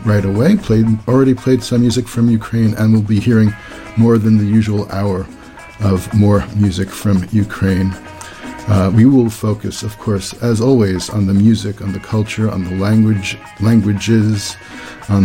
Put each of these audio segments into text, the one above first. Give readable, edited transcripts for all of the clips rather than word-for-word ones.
right away. Already played some music from Ukraine, and we'll be hearing more than the usual hour of more music from Ukraine. We will focus, of course, as always, on the music, on the culture, on the languages, on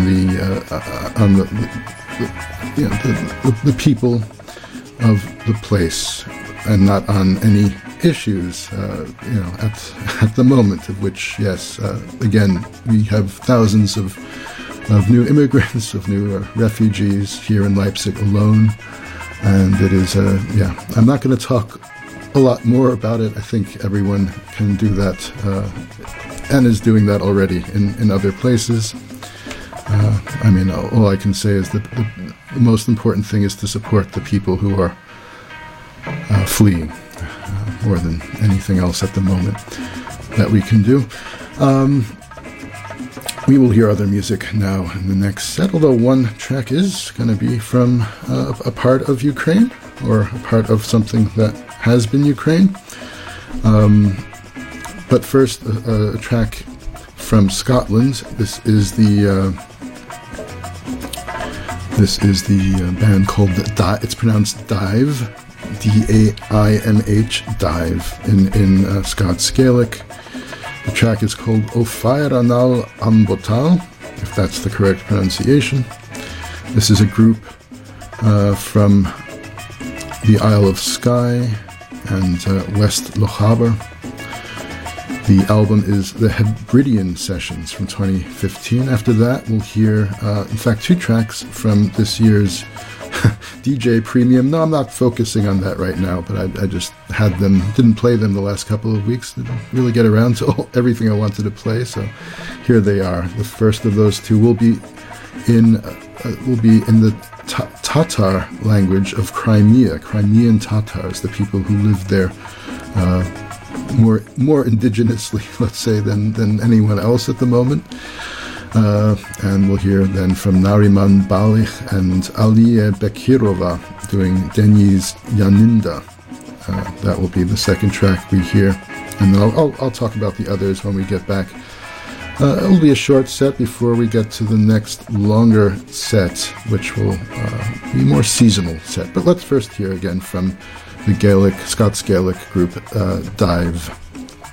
the people of the place, and not on any issues, at the moment, of which, yes, again, we have thousands of new immigrants, of new refugees here in Leipzig alone, and it is, I'm not going to talk a lot more about it. I think everyone can do that, and is doing that already in other places. All I can say is that the most important thing is to support the people who are fleeing, more than anything else at the moment that we can do. We will hear other music now in the next set, although one track is going to be from a part of Ukraine, or a part of something that has been Ukraine. But first, a track from Scotland. This is the band called it's pronounced Dive, D-A-I-M-H, Dive in Scots Gaelic. The track is called O Fairanal Ambotal, if that's the correct pronunciation. This is a group from the Isle of Skye and West Lochaber. The album is the Hebridean Sessions from 2015. After that, we'll hear, in fact, two tracks from this year's DJ Premium. No, I'm not focusing on that right now, but I just had them, didn't play them the last couple of weeks. Didn't really get around to everything I wanted to play, so here they are. The first of those two will be in the Tatar language of Crimea, Crimean Tatars, the people who live there more indigenously, let's say, than anyone else at the moment. And we'll hear then from Nariman Balich and Aliye Bekirova doing Denyi's Yaninda. That will be the second track we hear, and then I'll talk about the others when we get back. It will be a short set before we get to the next longer set, which will be a more seasonal set. But let's first hear again from the Scots Gaelic group Dive.